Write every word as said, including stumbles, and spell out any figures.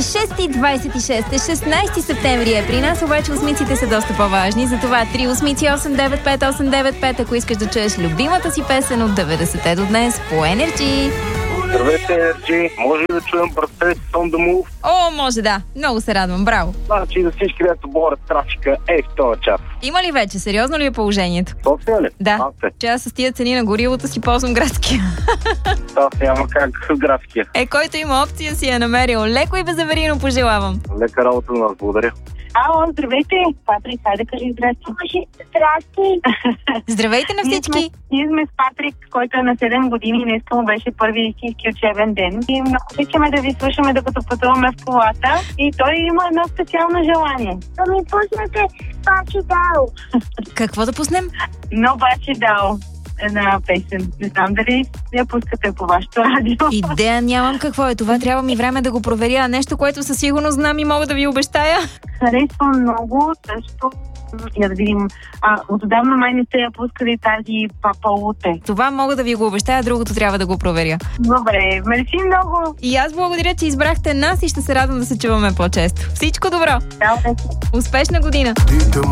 шест и двайсет и шест е, шестнайсети септември е. При нас обаче осмиците са доста по-важни. Затова три осмици осем девет пет осем девет пет, ако искаш да чуеш любимата си песен от деветдесетте до днес по Енерджи. Здравейте, Енерджи! Може ли да чуем Бъртес on the Move? О, може да. Много се радвам. Браво. Значи за всички, дето борят трафика е в този час. Има ли вече? Сериозно ли е положението? София ли? Да. Че аз с тия цени на горивото си ползвам градския. София няма как с градския. Е, който има опция си е намерил. Леко и безаварийно пожелавам. Лека работа на нас. Благодаря. Ало, здравейте! Патрик, хайде кажи здрасти. Здрасти! Здравейте на всички! Ние сме, ние сме с Патрик, който е на седем години и днес му беше първи истински учебен ден. И много обичаме да ви слушаме, докато пътуваме в колата. И той има едно специално желание. Да ми пуснете Бачи Дал. Какво да пуснем? Но Бачи Дал. Една песен. Не знам дали я пускате по вашето радио. Идея нямам какво е това. Трябва ми време да го проверя. Нещо, което със сигурност знам и мога да ви обещая. Харесвам много, също. Я да видим. А, отдавна май не сте я пускали тази Папа Луте. Това мога да ви го обещая, другото трябва да го проверя. Добре, мерси много. И аз благодаря, че избрахте нас и ще се радвам да се чуваме по-често. Всичко добро! Да, успешна година!